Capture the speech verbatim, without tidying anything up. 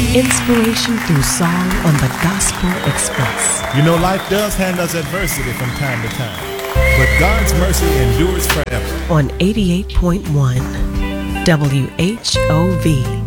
Inspiration through song on the Gospel Express. You know, life does hand us adversity from time to time, but God's mercy endures forever. On eighty-eight point one W H O V.